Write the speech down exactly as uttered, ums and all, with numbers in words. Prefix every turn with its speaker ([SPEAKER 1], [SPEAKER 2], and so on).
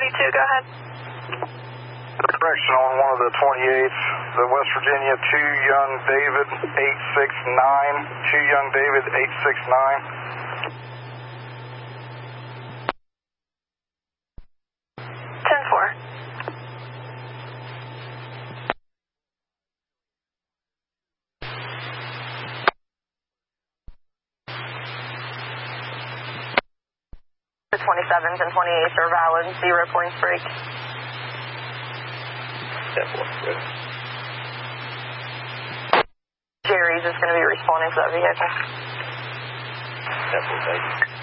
[SPEAKER 1] seventy-two, go ahead.
[SPEAKER 2] Correction on one of the twenty-eights, the West Virginia, two Young David, eight six nine, two Young David, eight six nine.
[SPEAKER 1] ten four. The twenty-sevens and twenty-eights are valid, zero points break. Jerry's is going to be responding for that vehicle.